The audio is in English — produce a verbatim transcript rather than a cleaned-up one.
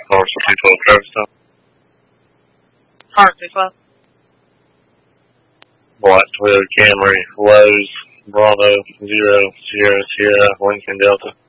Cars for people at Travis Town. Cars two twelve. Black Toyota Camry, Lowe's, Bravo, Zero, Sierra, Sierra, Lincoln, Delta.